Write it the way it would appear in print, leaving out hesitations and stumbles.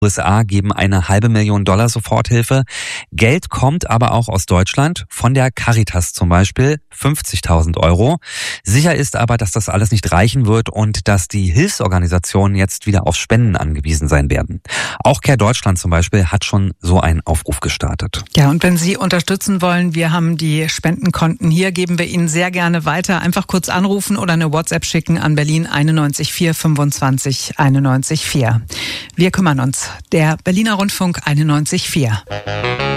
USA geben eine $500.000 Soforthilfe. Geld kommt aber auch aus Deutschland, von der Caritas zum Beispiel, 50.000 Euro. Sicher ist aber, dass das alles nicht reichen wird und dass die Hilfsorganisationen jetzt wieder auf Spenden angewiesen sein werden. Auch Care Deutschland zum Beispiel hat schon so einen Aufruf gestartet. Ja, und wenn Sie unterstützen wollen, wir haben die Spendenkonten hier, geben wir Ihnen sehr gerne weiter. Einfach kurz anrufen oder eine WhatsApp schicken an Berlin 91 425 91 4. Wir kümmern uns. Der Berliner Rundfunk 91 4.